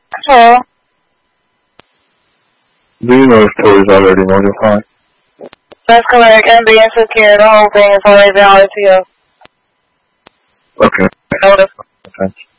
Hello. Do you know the stories already, Mojo Fine? That's correct. And being secure, the whole thing is already been RTO. Okay. Notice. Thanks.